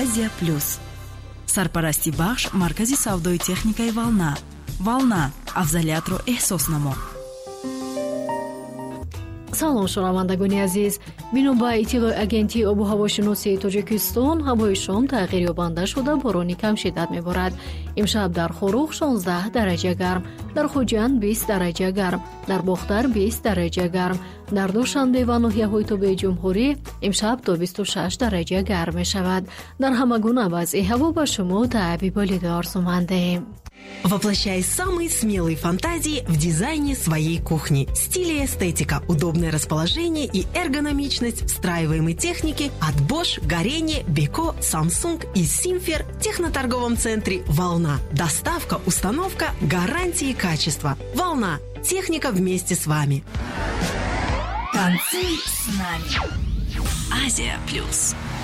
Азия плюс. Сарпарасти бахш маркази савдои техникаи Волна. Волна афзалиятро эҳсос намо. салом шунавандагони азиз, бино ба иттилои агентии обу ҳавошиносии Тоҷикистон, ҳавои шом тағйирёбанда шуда борони кам шиддат меборад. имшаб дар Хорух 16 дараҷа гарм, дар Хуҷанд 20 дараҷа гарм, дар Бохтар 20 дараҷа гарм, дар Душанбе ва ноҳияҳои Тобиаи Ҷумҳурӣ имшаб то 26 дараҷа гарм мешавад. Дар ҳама гуна вазъи ҳаво ба шумо таъби болида орзумандем. Воплощай самые смелые фантазии в дизайне своей кухни. Стиль и эстетика, удобное расположение и эргономичность встраиваемой техники от Bosch, Горение, Beko, Samsung и Simfer в техноторговом центре «Волна». Доставка, установка, гарантии качества. «Волна». Техника вместе с вами. Танцуй с нами. Азия плюс.